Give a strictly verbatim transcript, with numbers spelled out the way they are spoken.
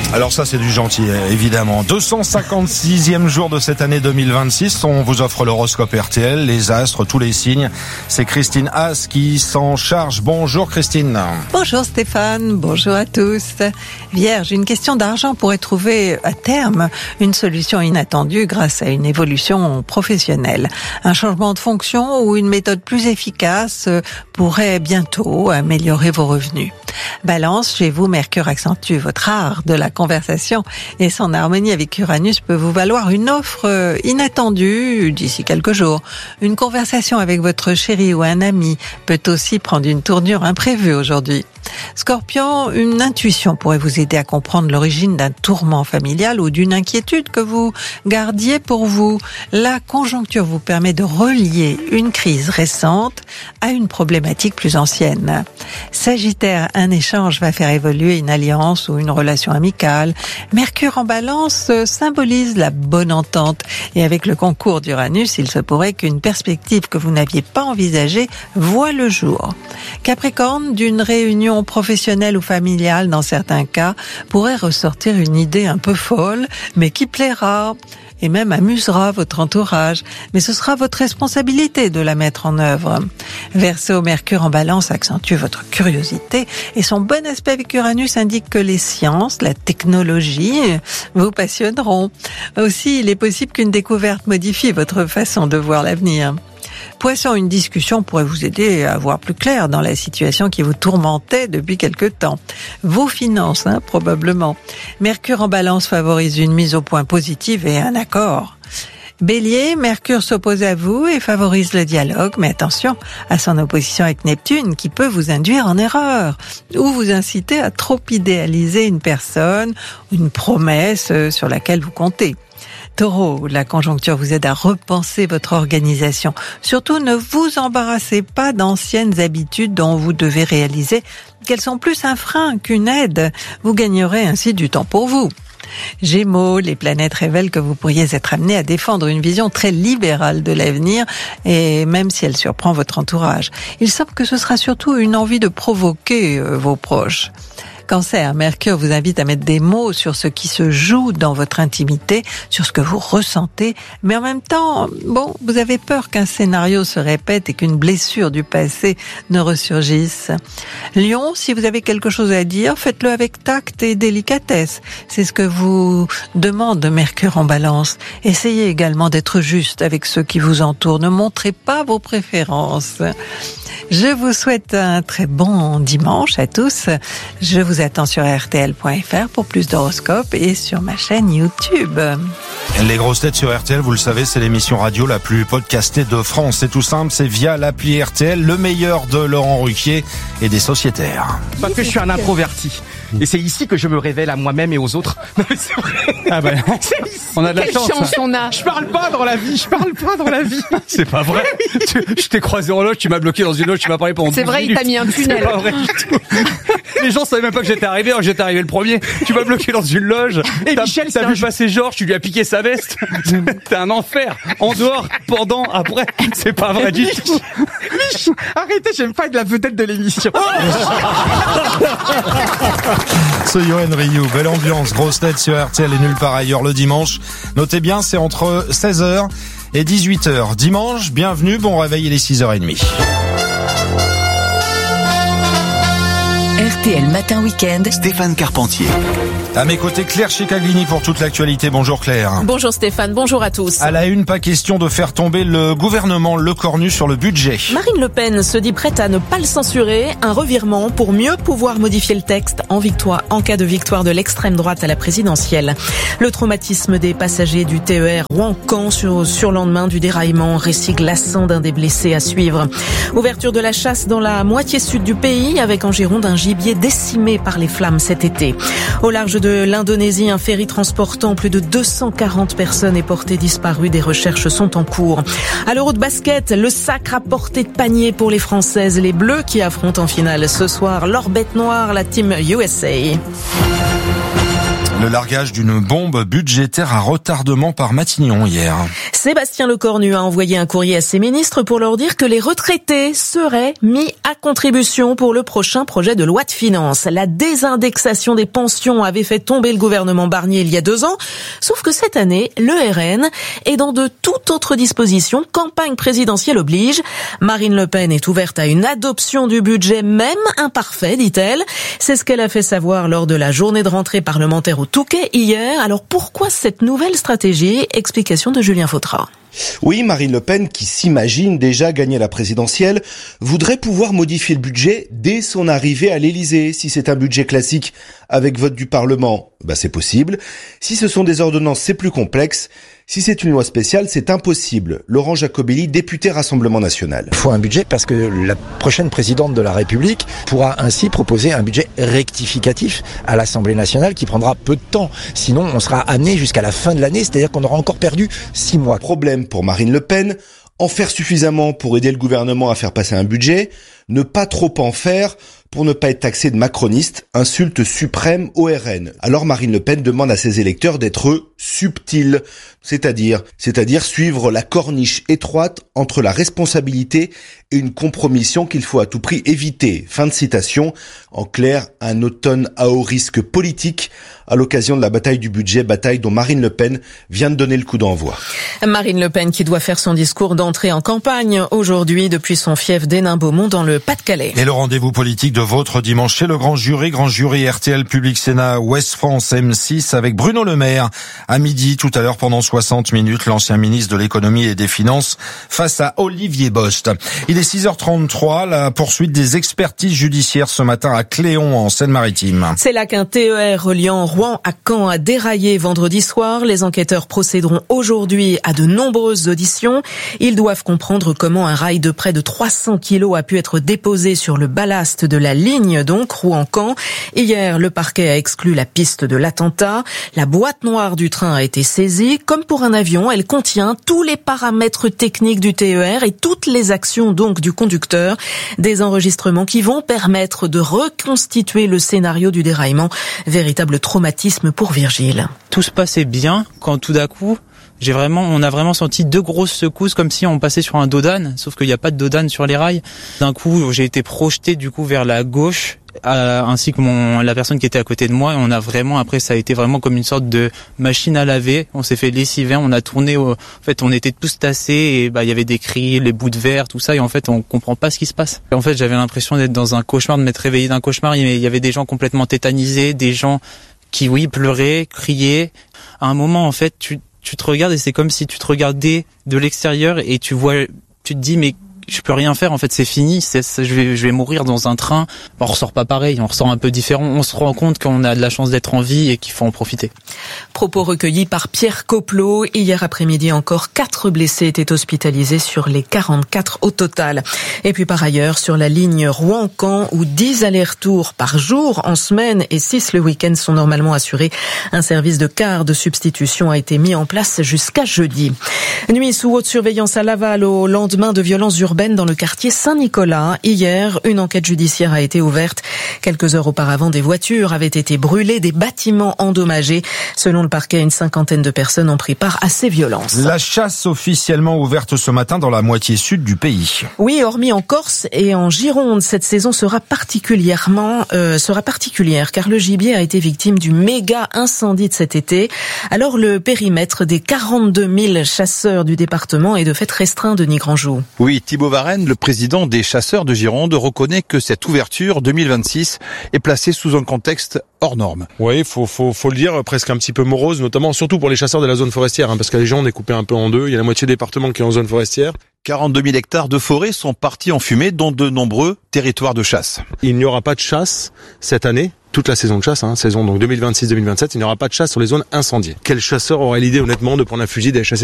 Alors ça, c'est du gentil, évidemment. deux cent cinquante-sixième jour de cette année deux mille vingt-six. On vous offre l'horoscope R T L, les astres, tous les signes. C'est Christine Haas qui s'en charge. Bonjour Christine. Bonjour Stéphane, bonjour à tous. Vierge, une question d'argent pourrait trouver à terme une solution inattendue grâce à une évolution professionnelle. Un changement de fonction ou une méthode plus efficace pourrait bientôt améliorer vos revenus. Balance, chez vous, Mercure accentue votre art de la conversation et son harmonie avec Uranus peut vous valoir une offre inattendue d'ici quelques jours. Une conversation avec votre chéri ou un ami peut aussi prendre une tournure imprévue aujourd'hui. Scorpion, une intuition pourrait vous aider à comprendre l'origine d'un tourment familial ou d'une inquiétude que vous gardiez pour vous. La conjoncture vous permet de relier une crise récente à une problématique plus ancienne. Sagittaire, un échange va faire évoluer une alliance ou une relation amicale. Mercure en Balance symbolise la bonne entente et avec le concours d'Uranus, il se pourrait qu'une perspective que vous n'aviez pas envisagée voie le jour. Capricorne, d'une réunion professionnelle ou familiale dans certains cas, pourrait ressortir une idée un peu folle, mais qui plaira et même amusera votre entourage. Mais ce sera votre responsabilité de la mettre en œuvre. Verseau, Mercure en Balance accentue votre curiosité et son bon aspect avec Uranus indique que les sciences, la technologie vous passionneront. Aussi, il est possible qu'une découverte modifie votre façon de voir l'avenir. Poisson, une discussion pourrait vous aider à voir plus clair dans la situation qui vous tourmentait depuis quelque temps. Vos finances, hein, probablement. Mercure en Balance favorise une mise au point positive et un accord. Bélier, Mercure s'oppose à vous et favorise le dialogue, mais attention à son opposition avec Neptune qui peut vous induire en erreur ou vous inciter à trop idéaliser une personne, une promesse sur laquelle vous comptez. Taureau, la conjoncture vous aide à repenser votre organisation. Surtout, ne vous embarrassez pas d'anciennes habitudes dont vous devez réaliser qu'elles sont plus un frein qu'une aide. Vous gagnerez ainsi du temps pour vous. Gémeaux, les planètes révèlent que vous pourriez être amené à défendre une vision très libérale de l'avenir, et même si elle surprend votre entourage. Il semble que ce sera surtout une envie de provoquer euh, vos proches. Cancer, Mercure vous invite à mettre des mots sur ce qui se joue dans votre intimité, sur ce que vous ressentez, mais en même temps, bon, vous avez peur qu'un scénario se répète et qu'une blessure du passé ne ressurgisse. Lion, si vous avez quelque chose à dire, faites-le avec tact et délicatesse. C'est ce que vous demande Mercure en Balance. Essayez également d'être juste avec ceux qui vous entourent. Ne montrez pas vos préférences. Je vous souhaite un très bon dimanche à tous. Je vous attends sur R T L point F R pour plus d'horoscopes et sur ma chaîne YouTube. Les grosses têtes sur R T L, vous le savez, c'est l'émission radio la plus podcastée de France. C'est tout simple, c'est via l'appli R T L, le meilleur de Laurent Ruquier et des sociétaires. Parce que je suis un introverti. Et c'est ici que je me révèle à moi-même et aux autres. Non mais c'est vrai. Ah bah, c'est ici. On a de la Quelle chance. chance on a. Je parle pas dans la vie, je parle pas dans la vie. C'est pas vrai. Tu- je t'ai croisé en loge, tu m'as bloqué dans une loge, tu m'as parlé pendant C'est douze vrai, il minutes. t'a mis un tunnel. C'est pas vrai du tout. Les gens savaient même pas que j'étais arrivé, alors que j'étais arrivé le premier. Tu m'as bloqué dans une loge. Et T'as, Michel, t'as c'est vu un jeu. passer Georges, tu lui as piqué sa veste. T'es un enfer. En dehors, pendant, après. C'est pas vrai du tout. Mich, arrêtez, j'aime pas être la vedette de l'émission. Ce Yoann Ryu, belle ambiance, grosse tête sur R T L et nulle part ailleurs le dimanche. Notez bien, c'est entre seize heures et dix-huit heures. Dimanche, bienvenue, bon réveil, il est six heures trente. R T L Matin Week-end. Stéphane Carpentier. À mes côtés, Claire Chicaglini pour toute l'actualité. Bonjour Claire. Bonjour Stéphane, bonjour à tous. À la une, pas question de faire tomber le gouvernement Lecornu sur le budget. Marine Le Pen se dit prête à ne pas le censurer, un revirement pour mieux pouvoir modifier le texte en victoire, en cas de victoire de l'extrême droite à la présidentielle. Le traumatisme des passagers du T E R Rouen-Caen sur, sur lendemain du déraillement, récit glaçant d'un des blessés à suivre. Ouverture de la chasse dans la moitié sud du pays avec en Gironde un gibier décimé par les flammes cet été. Au large de l'Indonésie, un ferry transportant plus de deux cent quarante personnes est porté disparu. Des recherches sont en cours. À l'Euro de basket, le sacre à portée de panier pour les Françaises. Les Bleus qui affrontent en finale ce soir leur bête noire, la team U S A. Le largage d'une bombe budgétaire à retardement par Matignon hier. Sébastien Lecornu a envoyé un courrier à ses ministres pour leur dire que les retraités seraient mis à contribution pour le prochain projet de loi de finances. La désindexation des pensions avait fait tomber le gouvernement Barnier il y a deux ans. Sauf que cette année, le R N est dans de toutes autres dispositions. Campagne présidentielle oblige. Marine Le Pen est ouverte à une adoption du budget, même imparfait, dit-elle. C'est ce qu'elle a fait savoir lors de la journée de rentrée parlementaire au Touquet hier. Alors pourquoi cette nouvelle stratégie? Explication de Julien Fautra. Oui, Marine Le Pen, qui s'imagine déjà gagner la présidentielle, voudrait pouvoir modifier le budget dès son arrivée à l'Élysée. Si c'est un budget classique avec vote du Parlement, bah c'est possible. Si ce sont des ordonnances, c'est plus complexe. Si c'est une loi spéciale, c'est impossible. Laurent Jacobelli, député Rassemblement National. Il faut un budget parce que la prochaine présidente de la République pourra ainsi proposer un budget rectificatif à l'Assemblée nationale qui prendra peu de temps. Sinon, on sera amené jusqu'à la fin de l'année, c'est-à-dire qu'on aura encore perdu six mois. Problème pour Marine Le Pen, en faire suffisamment pour aider le gouvernement à faire passer un budget, ne pas trop en faire pour ne pas être taxé de macroniste, insulte suprême au R N. Alors Marine Le Pen demande à ses électeurs d'être subtils, c'est-à-dire, c'est-à-dire suivre la corniche étroite entre la responsabilité et une compromission qu'il faut à tout prix éviter. Fin de citation. En clair, un automne à haut risque politique à l'occasion de la bataille du budget, bataille dont Marine Le Pen vient de donner le coup d'envoi. Marine Le Pen qui doit faire son discours d'entrée en campagne aujourd'hui depuis son fief d'Hénin-Beaumont dans le Pas-de-Calais. Et le rendez-vous politique de votre dimanche chez le grand jury, grand jury R T L Public Sénat Ouest France M six avec Bruno Le Maire. À midi, tout à l'heure, pendant soixante minutes, l'ancien ministre de l'économie et des finances face à Olivier Bost. Il est six heures trente-trois, la poursuite des expertises judiciaires ce matin à Cléon en Seine-Maritime. C'est là qu'un T E R reliant Rouen à Caen a déraillé vendredi soir. Les enquêteurs procéderont aujourd'hui à de nombreuses auditions. Ils doivent comprendre comment un rail de près de trois cents kilos a pu être déposé sur le ballast de la ligne, donc Rouen-Caen. Hier, le parquet a exclu la piste de l'attentat. La boîte noire du train a été saisie. Comme pour un avion, elle contient tous les paramètres techniques du T E R et toutes les actions donc du conducteur. Des enregistrements qui vont permettre de reconstituer le scénario du déraillement. Véritable traumatisme pour Virgile. Tout se passait bien quand tout d'un coup, j'ai vraiment, on a vraiment senti deux grosses secousses comme si on passait sur un dos d'âne, sauf qu'il n'y a pas de dos d'âne sur les rails. D'un coup, j'ai été projeté du coup vers la gauche. Euh, ainsi que mon la personne qui était à côté de moi, et on a vraiment après ça a été vraiment comme une sorte de machine à laver. On s'est fait lessiver, on a tourné au, en fait on était tous tassés et bah il y avait des cris, les bouts de verre, tout ça, et en fait on comprend pas ce qui se passe. Et en fait j'avais l'impression d'être dans un cauchemar, de m'être réveillé d'un cauchemar. Il y avait des gens complètement tétanisés, des gens qui oui pleuraient, criaient. À un moment en fait tu tu te regardes et c'est comme si tu te regardais de l'extérieur et tu vois, tu te dis mais je peux rien faire, en fait c'est fini, c'est, c'est, je vais je vais mourir dans un train. On ressort pas pareil, on ressort un peu différent, on se rend compte qu'on a de la chance d'être en vie et qu'il faut en profiter. Propos recueillis par Pierre Coplot. Hier après-midi encore, quatre blessés étaient hospitalisés sur les quarante-quatre au total. Et puis par ailleurs, sur la ligne Rouen-Caen, où dix allers-retours par jour en semaine et six le week-end sont normalement assurés, un service de car de substitution a été mis en place jusqu'à jeudi. Nuit sous haute surveillance à Laval au lendemain de violences urbaines dans le quartier Saint-Nicolas. Hier, une enquête judiciaire a été ouverte. Quelques heures auparavant, des voitures avaient été brûlées, des bâtiments endommagés. Selon le parquet, une cinquantaine de personnes ont pris part à ces violences. La chasse officiellement ouverte ce matin dans la moitié sud du pays. Oui, hormis en Corse et en Gironde, cette saison sera particulièrement euh, sera particulière car le gibier a été victime du méga incendie de cet été. Alors le périmètre des quarante-deux mille chasseurs du département est de fait restreint, Denis Grandjou. Oui, Thibaut Varenne, le président des chasseurs de Gironde, reconnaît que cette ouverture deux mille vingt-six est placée sous un contexte hors norme. Oui, faut, faut, faut le dire, presque un petit peu morose, notamment surtout pour les chasseurs de la zone forestière, hein, parce que les gens on est coupé un peu en deux. Il y a la moitié du département qui est en zone forestière. quarante-deux mille hectares de forêt sont partis en fumée, dont de nombreux territoires de chasse. Il n'y aura pas de chasse cette année. Toute la saison de chasse, hein, saison donc deux mille vingt-six deux mille vingt-sept, il n'y aura pas de chasse sur les zones incendiées. Quel chasseur aurait l'idée honnêtement de prendre un fusil et d'aller chasser